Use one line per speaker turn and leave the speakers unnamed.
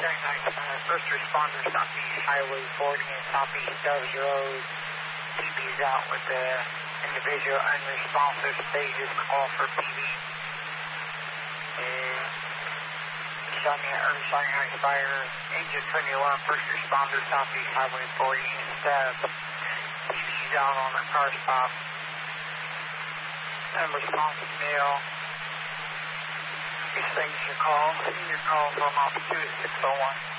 First responders, Southeast Highway 40 and Southeast Doves Road. PB's out with the individual unresponsive stages. Call for PB. Early Sunrise Fire, Engine 21, first responder, Southeast Highway 40 and Stub. PB's out on the car stop. Unresponsive male. Extend your call. Send your call from Office 2 at 601.